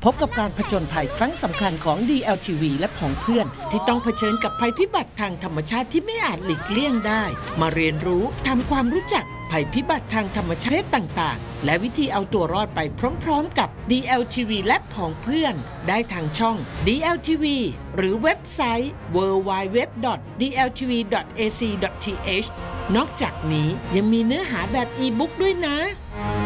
พบกับการผจญภัยครั้งสำคัญของ DLTV และผองเพื่อนที่ต้องเผชิญกับภัยพิบัติทางธรรมชาติที่ไม่อาจหลีกเลี่ยงได้มาเรียนรู้ทำความรู้จักภัยพิบัติทางธรรมชาติต่างๆและวิธีเอาตัวรอดไปพร้อมๆกับ DLTV และผองเพื่อนได้ทางช่อง DLTV หรือเว็บไซต์ www.dltv.ac.th นอกจากนี้ยังมีเนื้อหาแบบอีบุ๊กด้วยนะ